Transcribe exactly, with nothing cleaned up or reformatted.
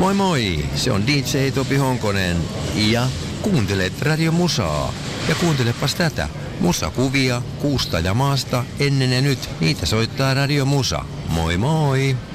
Moi moi, se on D J Topi Honkonen ja kuuntelet Radio Musaa. Ja kuuntelepas tätä. Musakuvia kuusta ja maasta ennen ja nyt. Niitä soittaa Radio Musa. Moi moi!